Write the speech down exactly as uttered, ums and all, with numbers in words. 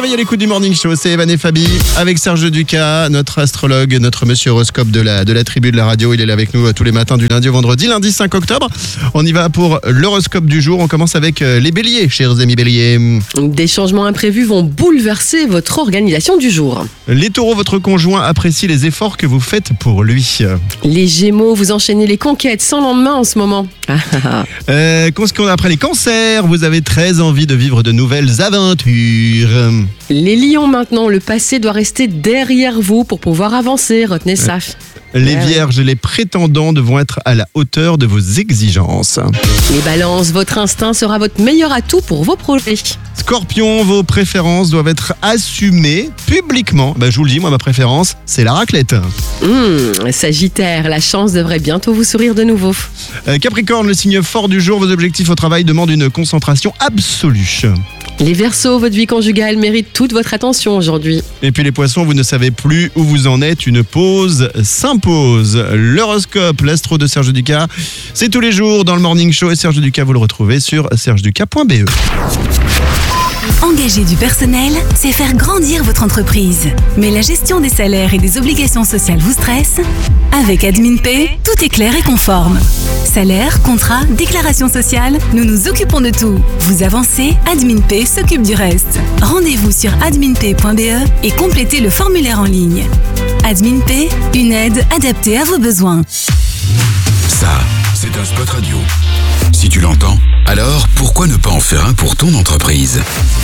réveil à l'écoute du Morning Show, c'est Evan et Fabi avec Serge Ducas, notre astrologue, notre monsieur horoscope de la, de la tribu de la radio. Il est là avec nous tous les matins du lundi au vendredi, lundi cinq octobre. On y va pour l'horoscope du jour. On commence avec les béliers, chers amis béliers. Des changements imprévus vont bouleverser votre organisation du jour. Les taureaux, votre conjoint apprécie les efforts que vous faites pour lui. Les gémeaux, vous enchaînez les conquêtes sans lendemain en ce moment. euh, Qu'est-ce qu'on a après les cancers? Vous avez très envie de vivre de nouvelles aventures. Les lions maintenant, le passé doit rester derrière vous pour pouvoir avancer, retenez ça. Les Ouais, vierges et les prétendants devront être à la hauteur de vos exigences. Les balances, votre instinct sera votre meilleur atout pour vos projets. Scorpion, vos préférences doivent être assumées publiquement. Ben, je vous le dis, moi ma préférence, c'est la raclette. Mmh, Sagittaire, la chance devrait bientôt vous sourire de nouveau. Euh, Capricorne, le signe fort du jour, vos objectifs au travail demandent une concentration absolue. Les Verseaux, votre vie conjugale mérite toute votre attention aujourd'hui. Et puis les poissons, vous ne savez plus où vous en êtes, une pause s'impose. L'horoscope, l'astro de Serge Ducas, c'est tous les jours dans le Morning Show et Serge Ducas, vous le retrouvez sur serge ducas point b e. Engager du personnel, c'est faire grandir votre entreprise. Mais la gestion des salaires et des obligations sociales vous stresse? Avec AdminPay, tout est clair et conforme. Salaire, contrat, déclaration sociale, nous nous occupons de tout. Vous avancez, AdminPay s'occupe du reste. Rendez-vous sur adminpay point b e et complétez le formulaire en ligne. AdminPay, une aide adaptée à vos besoins. Ça, c'est un spot radio. Si tu l'entends, alors pourquoi ne pas en faire un pour ton entreprise ?